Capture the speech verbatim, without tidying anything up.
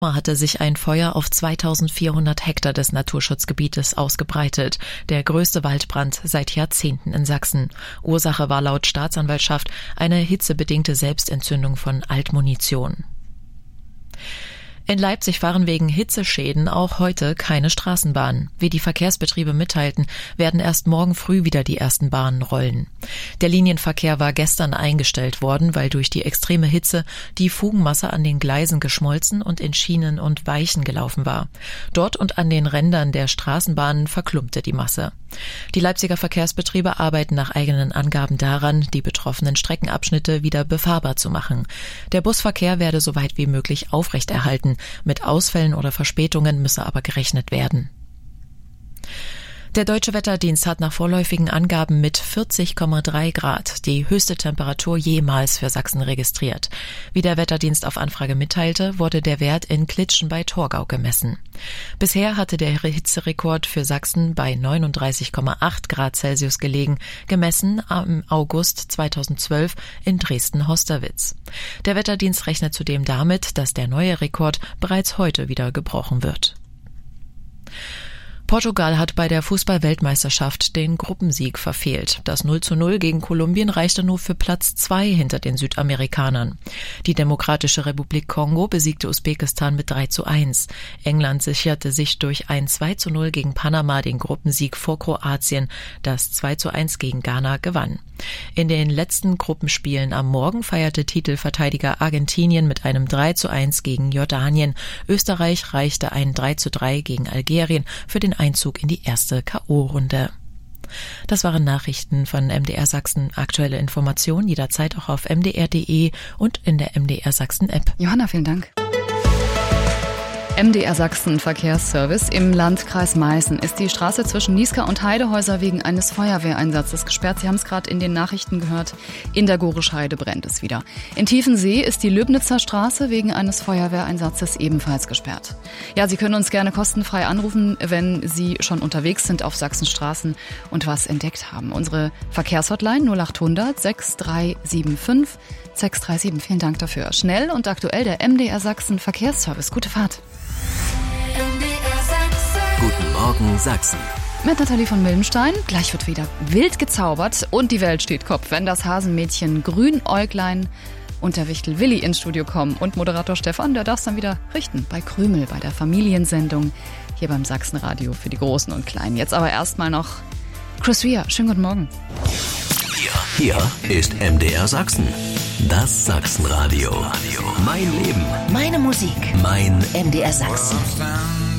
hatte sich ein Feuer auf zweitausendvierhundert Hektar des Naturschutzgebietes ausgebreitet. Der größte Waldbrand seit Jahrzehnten in Sachsen. Ursache war laut Staatsanwaltschaft eine hitzebedingte Selbstentzündung von Altmunition. In Leipzig fahren wegen Hitzeschäden auch heute keine Straßenbahnen. Wie die Verkehrsbetriebe mitteilten, werden erst morgen früh wieder die ersten Bahnen rollen. Der Linienverkehr war gestern eingestellt worden, weil durch die extreme Hitze die Fugenmasse an den Gleisen geschmolzen und in Schienen und Weichen gelaufen war. Dort und an den Rändern der Straßenbahnen verklumpte die Masse. Die Leipziger Verkehrsbetriebe arbeiten nach eigenen Angaben daran, die betroffenen Streckenabschnitte wieder befahrbar zu machen. Der Busverkehr werde so weit wie möglich aufrechterhalten. Mit Ausfällen oder Verspätungen müsse aber gerechnet werden. Der Deutsche Wetterdienst hat nach vorläufigen Angaben mit vierzig Komma drei Grad die höchste Temperatur jemals für Sachsen registriert. Wie der Wetterdienst auf Anfrage mitteilte, wurde der Wert in Klitschen bei Torgau gemessen. Bisher hatte der Hitzerekord für Sachsen bei neununddreißig Komma acht Grad Celsius gelegen, gemessen am August zweitausendzwölf in Dresden-Hosterwitz. Der Wetterdienst rechnet zudem damit, dass der neue Rekord bereits heute wieder gebrochen wird. Portugal hat bei der Fußball-Weltmeisterschaft den Gruppensieg verfehlt. Das null zu null gegen Kolumbien reichte nur für Platz zwei hinter den Südamerikanern. Die Demokratische Republik Kongo besiegte Usbekistan mit drei zu eins. England sicherte sich durch ein zwei zu null gegen Panama den Gruppensieg vor Kroatien, das zwei zu eins gegen Ghana gewann. In den letzten Gruppenspielen am Morgen feierte Titelverteidiger Argentinien mit einem drei zu eins gegen Jordanien. Österreich reichte ein drei zu drei gegen Algerien für den Einzug in die erste K O-Runde. Das waren Nachrichten von M D R Sachsen. Aktuelle Informationen jederzeit auch auf m d r punkt d e und in der M D R Sachsen App. Johanna, vielen Dank. M D R Sachsen Verkehrsservice. Im Landkreis Meißen ist die Straße zwischen Nieská und Heidehäuser wegen eines Feuerwehreinsatzes gesperrt. Sie haben es gerade in den Nachrichten gehört. In der Gorischheide brennt es wieder. In Tiefensee ist die Löbnitzer Straße wegen eines Feuerwehreinsatzes ebenfalls gesperrt. Ja, Sie können uns gerne kostenfrei anrufen, wenn Sie schon unterwegs sind auf Sachsenstraßen und was entdeckt haben. Unsere Verkehrshotline null achthundert sechs drei sieben fünf sechs drei sieben. Vielen Dank dafür. Schnell und aktuell der M D R Sachsen Verkehrsservice. Gute Fahrt. Guten Morgen Sachsen. Mit Nathalie von Mildenstein. Gleich wird wieder wild gezaubert und die Welt steht Kopf, wenn das Hasenmädchen Grünäuglein und der Wichtel Willi ins Studio kommen. Und Moderator Stefan, der darf es dann wieder richten bei Krümel, bei der Familiensendung hier beim Sachsenradio für die Großen und Kleinen. Jetzt aber erstmal noch Chris Rea. Schönen guten Morgen. Hier, hier ist M D R Sachsen. Das Sachsenradio. Mein Leben. Meine Musik. Mein M D R Sachsen.